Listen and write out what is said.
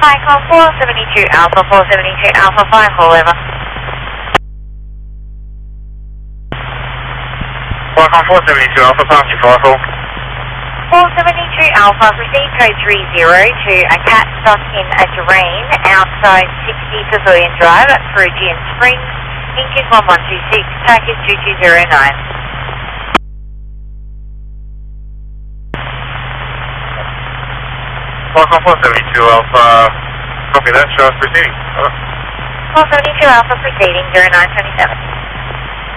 Icon 472 Alpha, 472 Alpha, fine call over. Icon 472 Alpha, passenger flight call. 472 Alpha, proceed code 30 to a cat stuck in a drain outside 60 Pavilion Drive at Perugian Springs, engine 1126, package 2209. Icon 472 Alpha, copy that, show us proceeding. 472 Alpha, proceeding 0927.